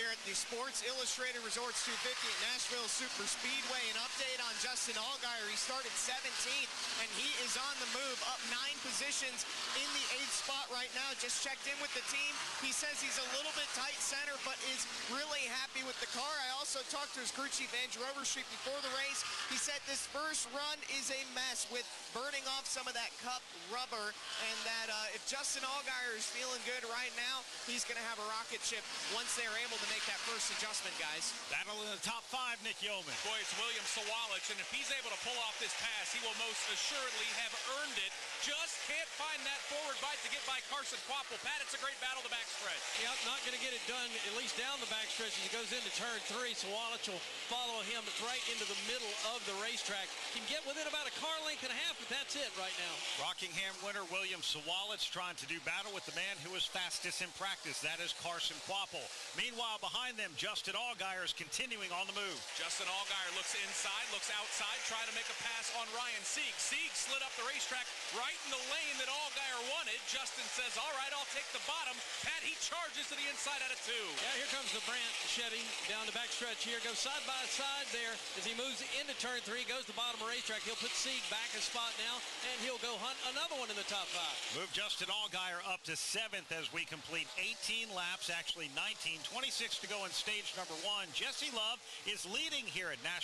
here at the Sports Illustrated Resorts 250 at Nashville Super Speedway. An update on Justin Allgaier. He started 17th, and he is on the move, up 9 positions in the 8th spot right now. Just checked in with the team. He says he's a little bit tight center, but is really happy with the car. I also talked to his crew chief, Andrew Overstreet, before the race. He said this first run is a mess with burning off some of that cup rubber, and that if Justin Allgaier is feeling good right now, he's going to have a rocket ship once they're able to make that first adjustment, guys. Battle in the top 5, Nick Yeoman. Boy, it's William Sawalich, and if he's able to pull off this pass, he will most assuredly have earned it. Just can't find that forward bite to get by Carson Kvapil. Pat, it's a great battle the backstretch. Yep, not going to get it done, at least down the backstretch as he goes into turn 3. Sawalich will follow him right into the middle of the racetrack. Can get within about a car length and a half, but that's it right now. Rockingham winner William Sawalich trying to do battle with the man who is fastest in practice. That is Carson Kvapil. Meanwhile, behind them, Justin Allgaier is continuing on the move. Justin Allgaier looks inside, looks outside, trying to make a pass on Ryan Sieg. Sieg slid up the racetrack right in the lane that Allgaier wanted. Justin says, all right, I'll take the bottom. Pat, he charges to the inside out of 2. Yeah, here comes the Brandt Chevy down the backstretch here. Goes side by side there as he moves into turn 3. Goes to the bottom of the racetrack. He'll put Sieg back in spot now, and he'll go hunt another one in the top 5. Move Justin Allgaier up to 7th as we complete 18 laps, actually 19, 26 to go in stage number 1. Jesse Love is leading here at Nashville.